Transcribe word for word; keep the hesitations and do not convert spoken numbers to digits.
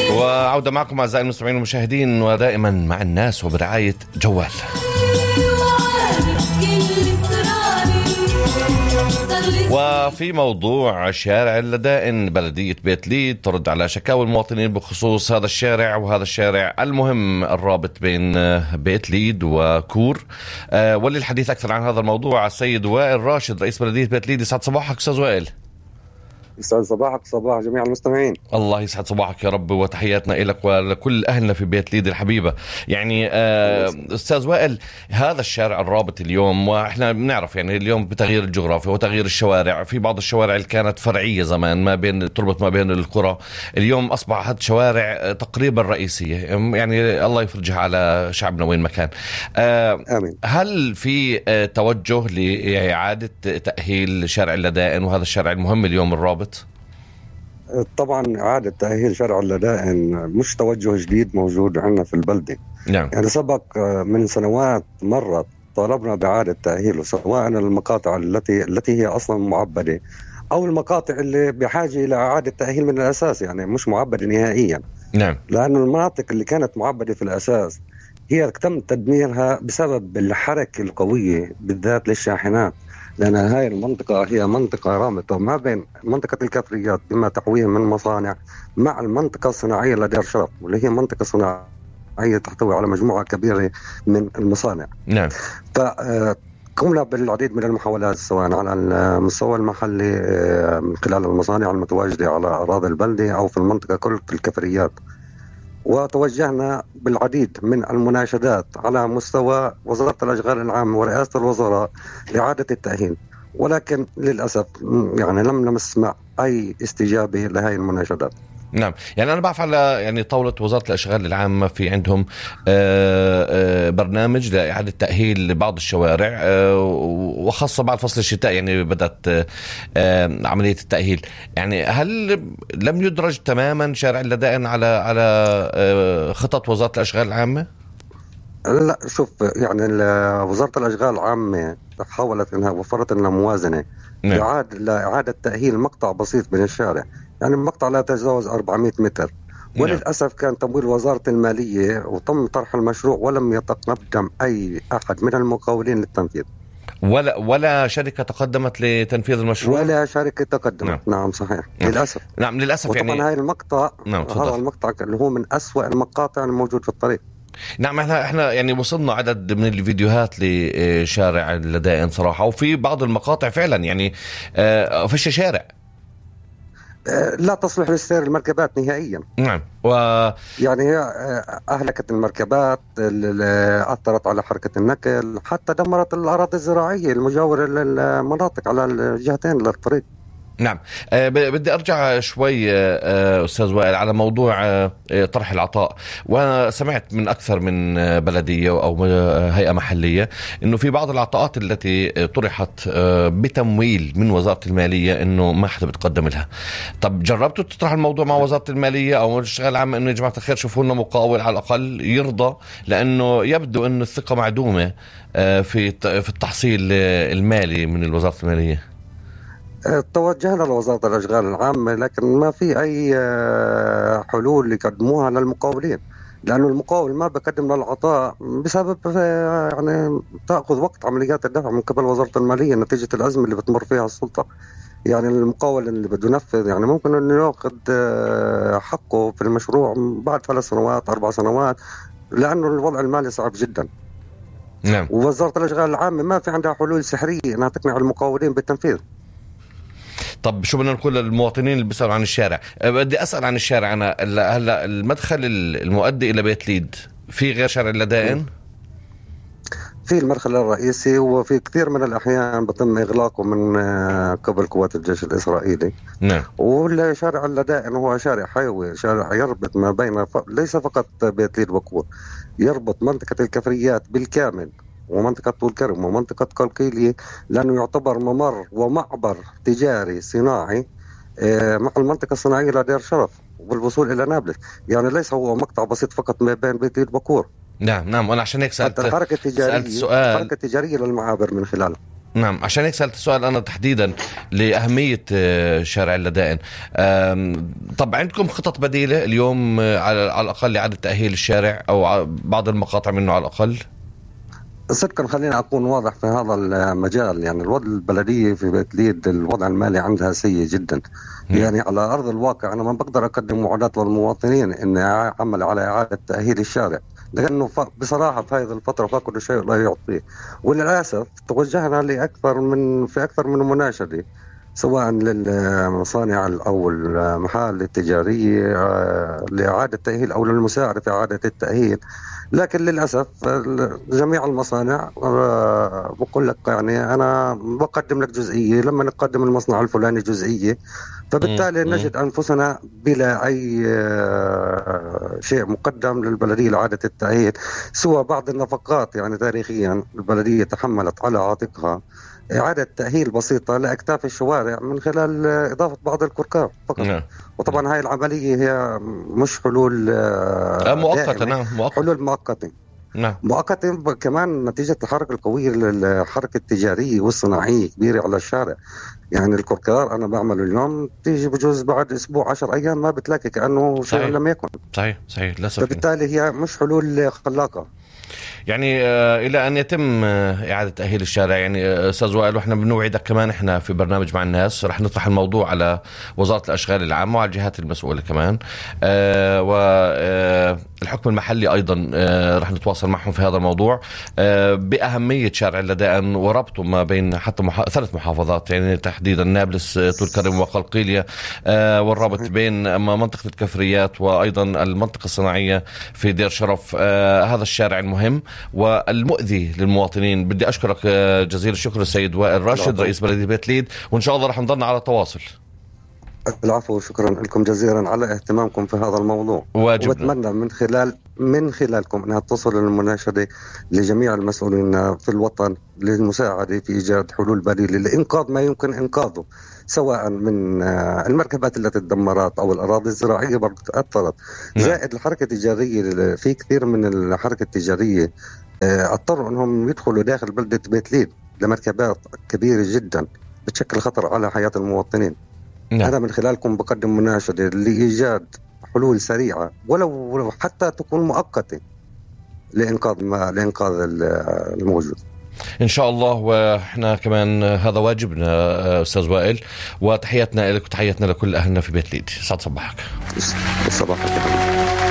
وعودة معكم أعزائي المستمعين والمشاهدين، ودائما مع الناس وبرعاية جوال. وفي موضوع شارع اللدائن، بلدية بيت ليد ترد على شكاوى المواطنين بخصوص هذا الشارع، وهذا الشارع المهم الرابط بين بيت ليد وكور. أه وللحديث أكثر عن هذا الموضوع السيد وائل راشد رئيس بلدية بيت ليد. يسعد صباحك أستاذ وائل. يسعد صباحك صباح جميع المستمعين. الله يسعد صباحك يا رب، وتحياتنا لك ولكل أهلنا في بيت ليد الحبيبة. يعني آه أستاذ وائل، هذا الشارع الرابط اليوم، وإحنا بنعرف يعني اليوم بتغيير الجغرافيا وتغيير الشوارع، في بعض الشوارع اللي كانت فرعية زمان ما بين تربط ما بين القرى، اليوم أصبحت شوارع تقريبا رئيسية، يعني الله يفرجها على شعبنا وين مكان. آه آمين. هل في آه توجه لإعادة تأهيل شارع اللدائن وهذا الشارع المهم اليوم الرابط؟ طبعا إعادة تأهيل شارع اللدائن مش توجه جديد موجود عندنا في البلدة. نعم. يعني سبق من سنوات مرت طلبنا بإعادة تأهيله، سواء المقاطع التي التي هي أصلا معبدة أو المقاطع اللي بحاجة إلى إعادة تأهيل من الأساس، يعني مش معبدة نهائيا. نعم. لأن المناطق اللي كانت معبدة في الأساس هي تم تدميرها بسبب الحركة القوية بالذات للشاحنات، لأن هاي المنطقة هي منطقة رابطة ما بين منطقة الكفريات بما تحويها من مصانع مع المنطقة الصناعية لدير شرف، واللي هي منطقة صناعية تحتوي على مجموعة كبيرة من المصانع. نعم. فقمنا بالعديد من المحاولات سواء على المستوى المحلي من خلال المصانع المتواجدة على أراضي البلدة أو في المنطقة كل الكفريات، وتوجهنا بالعديد من المناشدات على مستوى وزارة الأشغال العامة ورئاسة الوزراء لإعادة التأهيل، ولكن للأسف يعني لم نسمع أي استجابة لهذه المناشدات. نعم. يعني أنا بعرف على يعني طاولة وزارة الأشغال العامة في عندهم برنامج لإعادة تأهيل لبعض الشوارع، وخاصة بعد فصل الشتاء يعني بدأت عملية التأهيل. يعني هل لم يدرج تماما شارع اللدائن على على خطط وزارة الأشغال العامة؟ لا، شوف، يعني وزارة الأشغال العامة حاولت أنها وفرت لنا موازنة لإعادة لإعادة تأهيل مقطع بسيط من الشارع، يعني المقطع لا يتجاوز أربعمائة متر، وللأسف كان تمويل وزارة المالية وتم طرح المشروع ولم يتقدم أي أحد من المقاولين للتنفيذ، ولا ولا شركة تقدمت لتنفيذ المشروع، ولا شركة تقدمت. نعم, نعم صحيح. نعم. للأسف. نعم للأسف. وطبعا يعني هاي المقطع نعم هذا المقطع اللي هو من أسوأ المقاطع الموجود في الطريق. نعم. احنا احنا يعني وصلنا عدد من الفيديوهات لشارع اللدائن صراحة، وفي بعض المقاطع فعلا يعني اه فيش شارع، لا تصلح للسير المركبات نهائيا. نعم. و يعني هي أهلكت المركبات، أثرت على حركة النقل، حتى دمرت الأراضي الزراعية المجاورة للمناطق على الجهتين للطريق. نعم. أه بدي أرجع شوي أه أستاذ وائل على موضوع أه طرح العطاء، وسمعت من أكثر من بلدية أو هيئة محلية إنه في بعض العطاءات التي طرحت أه بتمويل من وزارة المالية إنه ما حدا بتقدم لها. طب جربتوا تطرح الموضوع مع وزارة المالية أو الشغل العام إنه يا جماعة الخير شوفوا لنا مقاول على الأقل يرضى، لأنه يبدو إنه الثقة معدومة أه في في التحصيل المالي من وزارة المالية؟ توجهنا لوزارة الأشغال العامة لكن ما في أي حلول يقدموها للمقاولين، لأنه المقاول ما بقدم للعطاء بسبب يعني تأخذ وقت عمليات الدفع من قبل وزارة المالية نتيجة الأزمة اللي بتمر فيها السلطة. يعني المقاول اللي بده ينفذ يعني ممكن أنه يأخذ حقه في المشروع بعد ثلاث سنوات أربع سنوات، لأنه الوضع المالي صعب جدا. نعم. ووزارة الأشغال العامة ما في عندها حلول سحرية أنها تقنع المقاولين بالتنفيذ. طب شو بدنا نقول للمواطنين اللي بيسألوا عن الشارع؟ بدي أسأل عن الشارع أنا هلا، المدخل المؤدي إلى بيت ليد في غير شارع اللدائن؟ في المدخل الرئيسي، وفي كثير من الأحيان بتم إغلاقه من قبل قوات الجيش الإسرائيلي. نعم. والشارع اللدائن هو شارع حيوي، شارع يربط ما بين ف... ليس فقط بيت ليد وكور، يربط منطقة الكفريات بالكامل ومنطقة طول كرم ومنطقة قلقيلية، لأنه يعتبر ممر ومعبر تجاري صناعي مع المنطقة الصناعية لدير شرف والوصول إلى نابلس. يعني ليس هو مقطع بسيط فقط ما بين بيت ليد وكور. نعم نعم. وأنا عشان هيك سألت الحركة التجارية، سألت سؤال الحركة التجارية للمعابر من خلاله. نعم، عشان هيك سألت السؤال أنا تحديدا لأهمية شارع اللدائن. طب عندكم خطط بديلة اليوم على الأقل لإعادة تأهيل الشارع أو بعض المقاطع منه على الأقل؟ صدقا خليني أكون واضح في هذا المجال. يعني الوضع البلدية في بيت ليد الوضع المالي عندها سيء جدا. م. يعني على أرض الواقع أنا ما بقدر أقدم وعدات للمواطنين إن أعمل على إعادة تأهيل الشارع، لأنه بصراحة في هذه الفترة فكل شيء لا يعطيه. وللأسف توجهنا لأكثر من في أكثر من مناشدة سواء للمصانع أو المحال التجارية لإعادة تأهيل أو للمساعدة في إعادة التأهيل، لكن للأسف جميع المصانع بقول لك يعني أنا بقدم لك جزئية لما نقدم المصنع الفلاني جزئية، فبالتالي نجد أنفسنا بلا أي شيء مقدم للبلدية لإعادة التأهيل سوى بعض النفقات. يعني تاريخيا البلدية تحملت على عاتقها إعادة تأهيل بسيطة لأكتاف الشوارع من خلال إضافة بعض الكركاب فقط. نعم. وطبعا هاي العملية هي مش حلول مؤقتة. نعم مؤقتة. حلول مؤقتة. نعم. مؤقتة كمان نتيجة الحركة القوية للحركة التجارية والصناعية كبيرة على الشارع. يعني الكركار أنا بعمله اليوم تيجي بجوز بعد أسبوع عشر أيام ما بتلاقي كأنه شيء لم يكن. صحيح صحيح للأسف. فبالتالي هي مش حلول خلاقة. يعني إلى أن يتم إعادة تأهيل الشارع. يعني أستاذ وائل، وإحنا بنوعدك كمان إحنا في برنامج مع الناس رح نطرح الموضوع على وزارة الأشغال العامة وعلى الجهات المسؤولة كمان، آه والحكم المحلي أيضا آه رح نتواصل معهم في هذا الموضوع آه بأهمية شارع اللدائن وربطه ما بين حتى مح... ثلاث محافظات، يعني تحديدا نابلس، طول كرم، وقلقيلية، آه والرابط بين منطقة الكفريات وأيضا المنطقة الصناعية في دير شرف. آه هذا الشارع المهم والمؤذي للمواطنين. بدي أشكرك جزيل الشكر السيد وائل راشد رئيس بلدية بيت ليد، وإن شاء الله رح نضلنا على تواصل. العفو، شكرا لكم جزيلا على اهتمامكم في هذا الموضوع. واجبنا. وبتمنى من خلال من خلالكم أنها تصل المناشدة لجميع المسؤولين في الوطن للمساعدة في إيجاد حلول بديلة لإنقاذ ما يمكن إنقاذه، سواء من المركبات التي تدمرت أو الأراضي الزراعية برضو تأثرت. زائد الحركة التجارية، في كثير من الحركة التجارية اضطروا أنهم يدخلوا داخل بلدة بيت ليد لمركبات كبيرة جدا بتشكل خطر على حياة المواطنين. نعم. أنا من خلالكم بقدم مناشدة لإيجاد حلول سريعة ولو حتى تكون مؤقتة لإنقاذ ما لإنقاذ الموجود إن شاء الله. وإحنا كمان هذا واجبنا أستاذ وائل، وتحياتنا لك وتحياتنا لكل أهلنا في بيت ليد. سعد صباحك. صباحك.